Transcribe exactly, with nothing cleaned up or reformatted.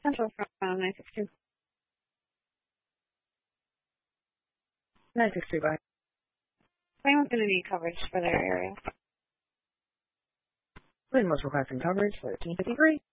Central from nine six two. nine six two, bye. Anyone's going to need coverage for their area. Lynn was requesting coverage for thirteen fifty-three.